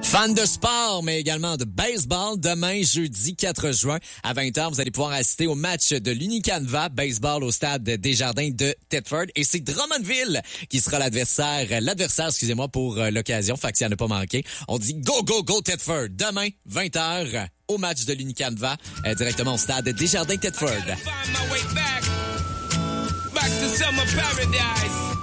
Fan de sport, mais également de baseball, demain, jeudi 4 juin, à 20h, vous allez pouvoir assister au match de l'Unicanva Baseball au stade Desjardins de Thetford. Et c'est Drummondville qui sera l'adversaire, pour l'occasion. Fait que s'il n'y en a pas manqué, on dit go, go, go Thetford. Demain, 20h, au match de l'Unicanva, directement au stade Desjardins Thetford. Back to summer paradise.